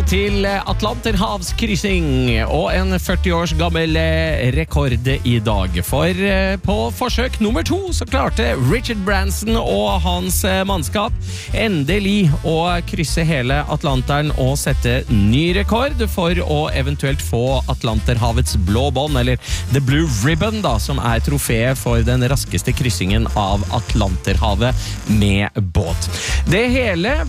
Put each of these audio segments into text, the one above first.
til Atlanterhavskryssing og en 40 års gammel rekord I dag. For på forsøk nummer 2 så klarte Richard Branson og hans mannskap endelig å krysse hele Atlanteren og sette ny rekord for å eventuelt få Atlanterhavets blå bånd, eller The Blue Ribbon da, som trofeet for den raskeste kryssingen av Atlanterhavet med båt. Det hele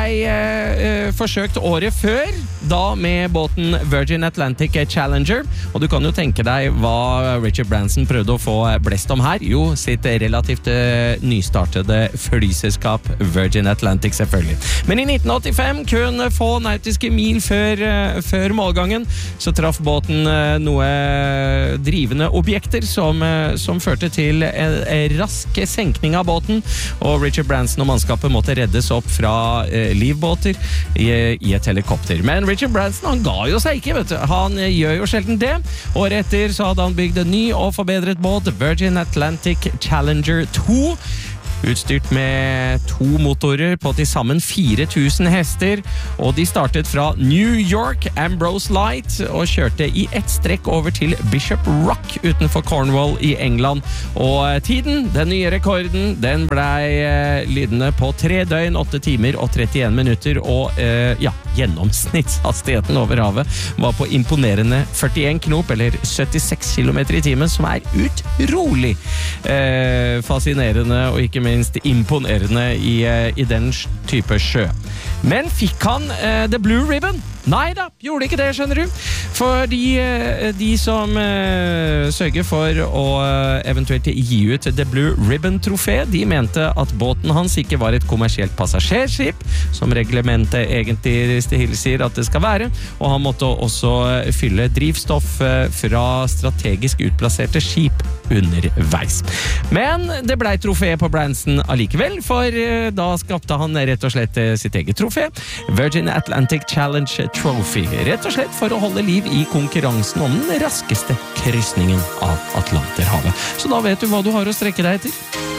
ble forsøkt året før, da med båten Virgin Atlantic Challenger, og du kan jo tenke deg hva Richard Branson prøvde å få blest om her. Jo, sitt relativt nystartede flyselskap Virgin Atlantic selvfølgelig. Men I 1985, kun få nautiske mil før målgangen, så traff båten noe drivende objekter som førte til en rask senkning av båten, og Richard Branson og mannskapet måtte reddes opp fra livbåter I et helikopter. Men Richard Branson, han ga jo seg ikke, vet du. Han gjør jo sjelden det. Året etter så hadde han bygd en ny og forbedret båt, Virgin Atlantic Challenger 2, utstyrt med 2 motorer på til sammen 4000 hester, og de startet fra New York Ambrose Light og kjørte I ett strekk over til Bishop Rock utenfor Cornwall I England. Og tiden, den nye rekorden, den ble lydende på 3 døgn, 8 timer og 31 minutter, og gjennomsnittshastigheten over havet var på imponerende 41 knop, eller 76 kilometer I timen, som utrolig fascinerende og ikke minst imponerende I den type sjø. Men fikk han The Blue Ribbon? Nei da, gjorde ikke det, skjønner du. Fordi de som sørger for å eventuelt gi ut The Blue Ribbon-trofé, de mente at båten hans ikke var et kommersielt passasjerskip, som reglementet egentlig tilsier at det skal være, og han måtte også fylle drivstoff fra strategisk utplasserte skip underveis. Men det ble trofé på Branson allikevel, for da skapte han rett og slett sitt eget trofé, Virgin Atlantic Challenge Trophy, rett og slett for å holde liv I konkurransen om den raskeste kryssningen av Atlanterhavet. Så da vet du hva du har å strekke deg etter.